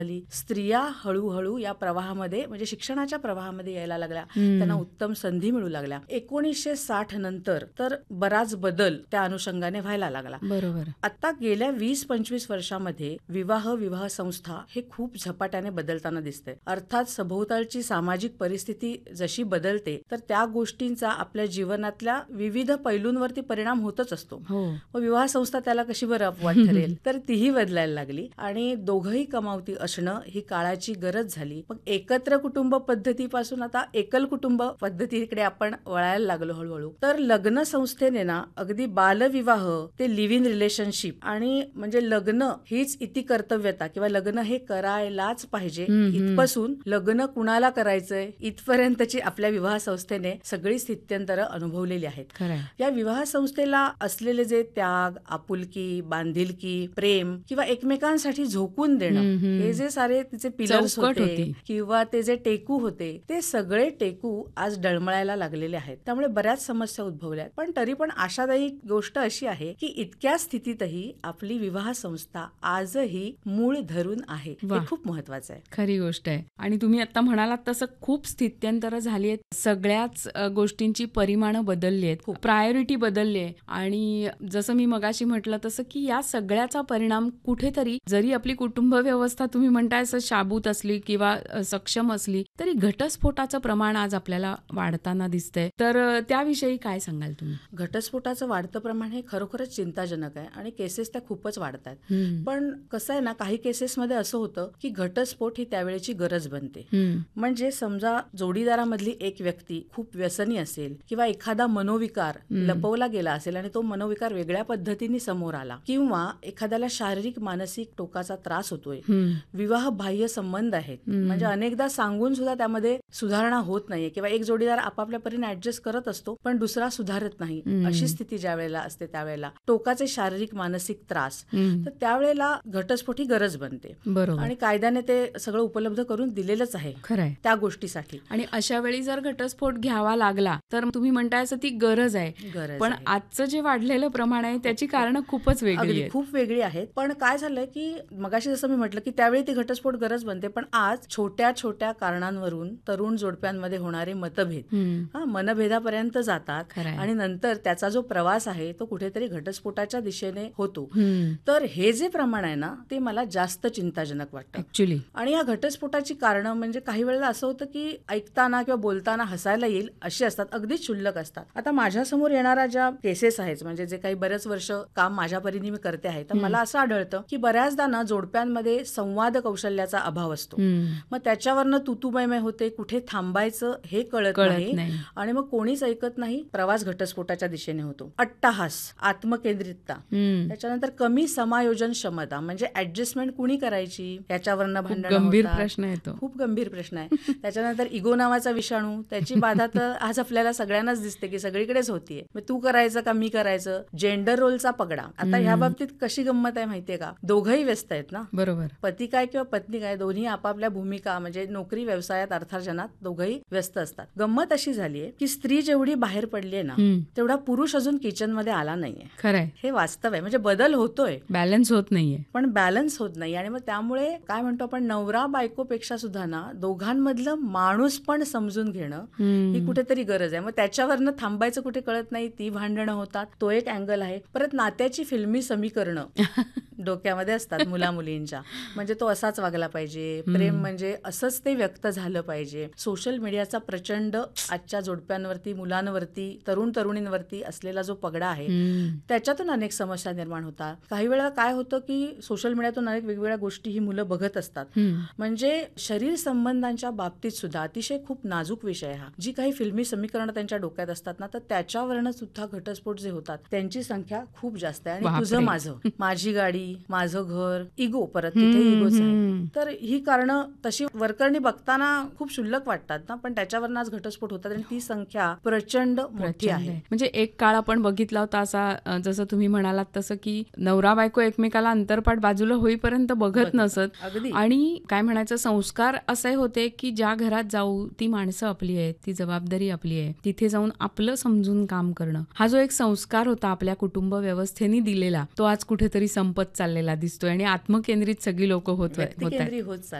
स्त्रिया हळूहळू या प्रवाहामध्ये म्हणजे शिक्षणाच्या प्रवाहामध्ये यायला लागल्या, त्यांना उत्तम संधी मिळू लागल्या. 1960 नंतर तर बराच बदल त्या अनुषंगाने व्हायला लागला. बरोबर. आता गेल्या 20-25 वर्षामध्ये विवाह संस्था हे खूप झपाट्याने बदलताना दिसते. अर्थात सभोवतालची सामाजिक परिस्थिती जशी बदलते तर त्या गोष्टींचा आपल्या जीवनातल्या विविध पैलूंवरती परिणाम होतच असतो. व विवाह संस्था त्याला कशी बरं अपवाद ठरेल, तर तीही बदलायला लागली आणि दोघंही कमावती असणं ही काळाची गरज झाली. मग एकत्र कुटुंब पद्धतीपासून आता एकल कुटुंब पद्धतीकडे आपण वळायला लागलो हळूहळू. तर लग्न संस्थेने ना अगदी बालविवाह ते लिव्ह इन रिलेशनशिप आणि म्हणजे लग्न हीच इति कर्तव्यता किंवा लग्न हे करायलाच पाहिजे इथपासून लग्न कुणाला करायचंय इथपर्यंतची आपल्या विवाह संस्थेने सगळी स्थित्यंतरं अनुभवलेली आहेत. या विवाह संस्थेला असलेले जे त्याग, आपुलकी, बांधिलकी, प्रेम किंवा एकमेकांसाठी झोकून देणं हे जे सारे तिचे पिलर्स होते किंवा ते जे टेकू होते ते सगळे टेकू आज डळमळायला लागलेले आहेत. त्यामुळे बऱ्याच समस्या उद्भवल्या. पण तरी पण आशादायी गोष्ट अशी आहे की इतक्या स्थितीतही आपली विवाह संस्था आजही मूळ धरून आहे. हे खूप महत्वाचं आहे. खरी गोष्ट आहे. आणि तुम्ही आता म्हणालात तसं खूप स्थित्यंतर झाली आहेत. सगळ्याच गोष्टींची परिमाणं बदलली आहेत, प्रायोरिटी बदलली आहे. आणि जसं मी मगाशी म्हटलं तसं की या सगळ्याचा परिणाम कुठेतरी जरी आपली कुटुंब व्यवस्था तुम्ही म्हणताय असं शाबूत असली किंवा सक्षम असली तरी घटस्फोटाचं प्रमाण आज आपल्याला वाढताना दिसतंय. तर त्याविषयी काय सांगाल तुम्ही? घटस्फोटाचं वाढतं प्रमाण हे खरोखरच चिंताजनक आहे आणि केसेस त्या खूपच वाढत आहेत. पण कसं आहे ना, काही केसेसमध्ये असं होतं की घटस्फोट ही त्यावेळेची गरज बनते. म्हणजे समजा जोडीदारामधली एक व्यक्ती खूप व्यसनी असेल किंवा एखादा मनोविकार लपवला गेला असेल आणि तो मनोविकार वेगळ्या पद्धतीने समोर आला किंवा एखाद्याला शारीरिक मानसिक टोकाचा त्रास होतोय, विवाह बाह्य संबंध आहेत, म्हणजे अनेकदा सांगून सुद्धा त्यामध्ये सुधारणा होत नाहीये किंवा एक जोडीदार आपापल्या परीने ऍडजस्ट करत असतो पण दुसरा सुधारत नाही, अशी स्थिती ज्या वेळेला असते त्यावेळेला टोकाचे शारीरिक मानसिक त्रास, तर त्यावेळेला घटस्फोट ही गरज बनते. आणि कायद्याने ते सगळं उपलब्ध करून दिलेलंच आहे त्या गोष्टीसाठी. आणि अशा वेळी जर घटस्फोट घ्यावा लागला तर तुम्ही म्हणताय असं ती गरज आहे. पण आजचं जे वाढलेलं प्रमाण आहे त्याची कारणं खूपच वेगळी आहेत, खूप वेगळी आहेत. पण काय झालंय की मगाशी जसं मी म्हटलं की त्यावेळी ती घटस्फोट गरज बनते, पण आज छोट्या छोट्या कारणांवरून तरुण जोडप्यांमध्ये होणारे मतभेद मनभेदापर्यंत जातात आणि नंतर त्याचा जो प्रवास आहे तो कुठेतरी घटस्फोटाच्या दिशेने होतो. तर हे जे प्रमाण आहे ना ते मला जास्त चिंताजनक वाटतं ऍक्च्युली. आणि या घटस्फोटाची कारणं म्हणजे काही वेळेला असं होतं की ऐकताना किंवा बोलताना हसायला येईल अशी असतात, अगदी क्षुल्लक असतात. आता माझ्यासमोर येणाऱ्या ज्या केसेस आहेत म्हणजे जे काही बरेच वर्ष काम माझ्या परीने मी करते आहे, तर मला असं आढळतं की बऱ्याचदा ना जोडप्यांमध्ये संवाद कौशल्याचा अभाव असतो. मग त्याच्यावरनं तुतुमयमय होते, कुठे थांबायचं हे कळत नाही आणि मग कोणीच ऐकत नाही. प्रवास घटस्फोटाच्या दिशेने होतो. अट्टहास, आत्मकेंद्रितता, त्याच्यानंतर कमी समायोजन क्षमता म्हणजे ऍडजस्टमेंट कुणी करायची याच्यावरनं भांडण, गंभीर प्रश्न येतो, खूप गंभीर प्रश्न आहे. त्याच्यानंतर इगो नावाचा विषाणू, त्याची बाधा तर आज आपल्याला सगळ्यांनाच दिसते की सगळीकडेच होतीये. मग तू करायचं का मी करायचं, जेंडर रोलचा पगडा. आता ह्या बाबतीत कशी गंमत आहे माहितीये का, दोघंही व्यस्त आहेत ना, बरोबर, पती काय किंवा पत्नी काय दोन्ही आपापल्या भूमिका म्हणजे नोकरी व्यवसायात अर्थार्जनात दोघंही व्यस्त असतात. गंमत अशी झालीये की स्त्री जेवढी बाहेर पडलीये ना तेवढा पुरुष अजून किचन मध्ये आला नाहीये. खरंय, हे वास्तव आहे. म्हणजे बदल होतोय, बॅलन्स होत नाहीये, पण बॅलन्स होत नाही. आणि मग त्यामुळे काय म्हणतो आपण नवरा बायकोपेक्षा सुद्धा ना दोघांमधलं माणूस पण समजून घेणं ही कुठेतरी गरज आहे. मग त्याच्यावरनं थांबायचं कुठे कळत नाही, ती भांडणं होतात, तो एक अँगल आहे. परत नात्याची फिल्मी समीकरणं डोक्यामध्ये असतात मुला मुलींच्या, म्हणजे तो असाच वागला पाहिजे, प्रेम म्हणजे असंच ते व्यक्त झालं पाहिजे. सोशल मीडियाचा प्रचंड आजच्या जोडप्यांवरती, मुलांवरती, तरुण तरुणींवरती असलेला जो पगडा आहे त्याच्यातून अनेक समस्या निर्माण होतात. काही वेळा काय होतं की सोशल मीडियातून अनेक वेगवेगळ्या गोष्टी ही मुलं बघत असतात. म्हणजे शरीर संबंधांच्या बाबतीत सुद्धा अतिशय खूप नाजूक विषय हा. जी काही फिल्मी समीकरणं त्यांच्या डोक्यात असतात ना, तर त्याच्यावरनं सुद्धा घटस्फोट जे होतात त्यांची संख्या खूप जास्त आहे. आणि तुझं माझं, माझी गाडी, माझं घर, इगो, परत तिथे इगोच आहे. तर ही कारणं तशी वरकरणी बघताना खूप क्षुल्लक वाटतात ना, पण त्याच्यावर आज घटस्फोट होतात आणि ती संख्या प्रचंड मोठी आहे. म्हणजे एक काळ आपण बघितला होता असा, जसं तुम्ही म्हणालात तसं की नवरा बायको एकमेकाला अंतरपाठ बाजूला होईपर्यंत बघत नसत. आणि काय म्हणायचं, संस्कार असे होते की ज्या घरात जाऊ ती माणसं आपली आहेत, ती जबाबदारी आपली आहे, तिथे जाऊन आपलं समजून काम करणं, हा जो एक संस्कार होता आपल्या कुटुंब व्यवस्थेने दिलेला, तो आज कुठेतरी संपत चाललेला दिसतोय आणि आत्मकेंद्रित सगळी लोक होतोय. होत आहे. व्यक्तिकेंद्री होत